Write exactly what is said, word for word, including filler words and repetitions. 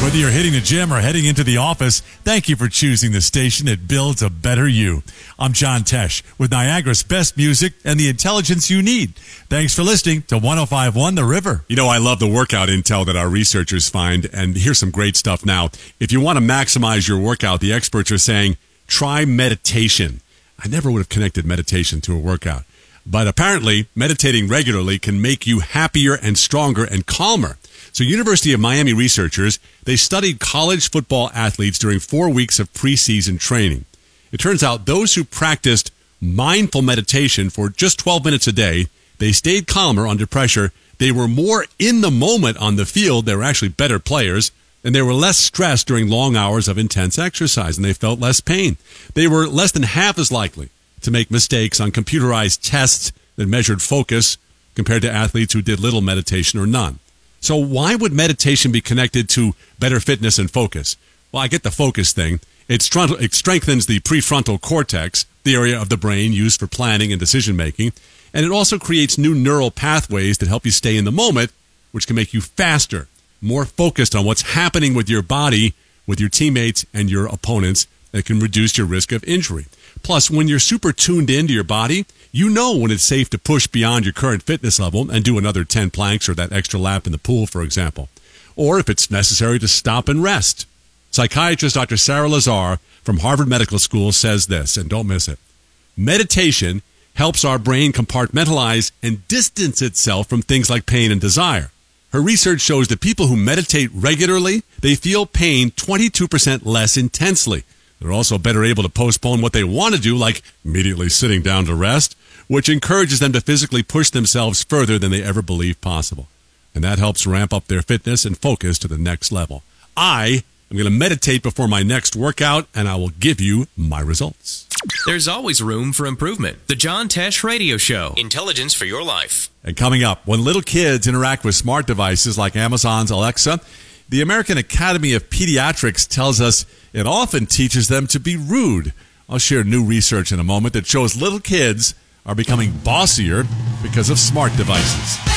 Whether you're hitting the gym or heading into the office, thank you for choosing the station that builds a better you. I'm John Tesh with Niagara's best music and the intelligence you need. Thanks for listening to one oh five point one The River. You know, I love the workout intel that our researchers find, and here's some great stuff now. If you want to maximize your workout, the experts are saying, try meditation. I never would have connected meditation to a workout. But apparently, meditating regularly can make you happier and stronger and calmer. So University of Miami researchers, they studied college football athletes during four weeks of preseason training. It turns out those who practiced mindful meditation for just twelve minutes a day, they stayed calmer under pressure. They were more in the moment on the field. They were actually better players, and they were less stressed during long hours of intense exercise, and they felt less pain. They were less than half as likely to make mistakes on computerized tests that measured focus compared to athletes who did little meditation or none. So why would meditation be connected to better fitness and focus? Well, I get the focus thing. It, str- it strengthens the prefrontal cortex, the area of the brain used for planning and decision-making, and it also creates new neural pathways that help you stay in the moment, which can make you faster, more focused on what's happening with your body, with your teammates, and your opponents. That can reduce your risk of injury. Plus, when you're super tuned into your body, you know when it's safe to push beyond your current fitness level and do another ten planks or that extra lap in the pool, for example. Or if it's necessary to stop and rest. Psychiatrist Doctor Sarah Lazar from Harvard Medical School says this, and don't miss it. Meditation helps our brain compartmentalize and distance itself from things like pain and desire. Her research shows that people who meditate regularly, they feel pain twenty-two percent less intensely. They're also better able to postpone what they want to do, like immediately sitting down to rest, which encourages them to physically push themselves further than they ever believed possible. And that helps ramp up their fitness and focus to the next level. I am going to meditate before my next workout, and I will give you my results. There's always room for improvement. The John Tesh Radio Show. Intelligence for your life. And coming up, when little kids interact with smart devices like Amazon's Alexa, the American Academy of Pediatrics tells us it often teaches them to be rude. I'll share new research in a moment that shows little kids are becoming bossier because of smart devices.